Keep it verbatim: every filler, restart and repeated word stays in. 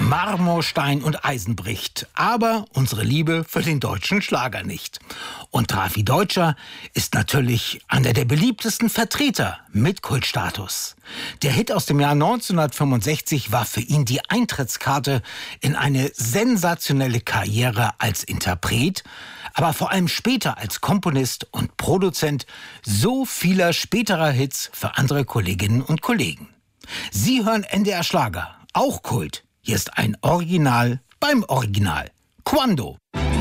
Marmorstein und Eisen bricht, aber unsere Liebe für den deutschen Schlager nicht. Und Drafi Deutscher ist natürlich einer der beliebtesten Vertreter mit Kultstatus. Der Hit aus dem Jahr neunzehnhundertfünfundsechzig war für ihn die Eintrittskarte in eine sensationelle Karriere als Interpret, aber vor allem später als Komponist und Produzent so vieler späterer Hits für andere Kolleginnen und Kollegen. Sie hören N D R Schlager, auch Kult. Hier ist ein Original beim Original. Quando.